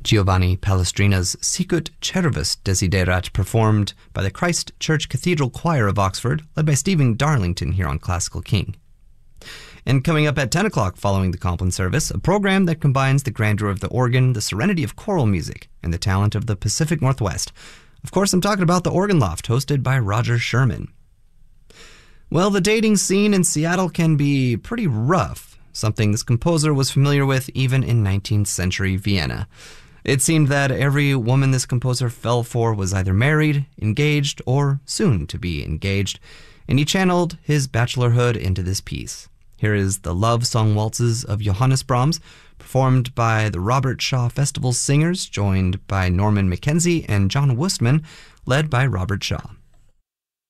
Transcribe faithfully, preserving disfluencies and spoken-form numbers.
Giovanni Palestrina's Sicut Cervus Desiderat, performed by the Christ Church Cathedral Choir of Oxford, led by Stephen Darlington here on Classical King. And coming up at ten o'clock following the Compline service, a program that combines the grandeur of the organ, the serenity of choral music, and the talent of the Pacific Northwest. Of course, I'm talking about the Organ Loft, hosted by Roger Sherman. Well, the dating scene in Seattle can be pretty rough, something this composer was familiar with even in nineteenth century Vienna. It seemed that every woman this composer fell for was either married, engaged, or soon to be engaged, and he channeled his bachelorhood into this piece. Here is the Love Song Waltzes of Johannes Brahms, performed by the Robert Shaw Festival Singers, joined by Norman Mackenzie and John Wustman, led by Robert Shaw.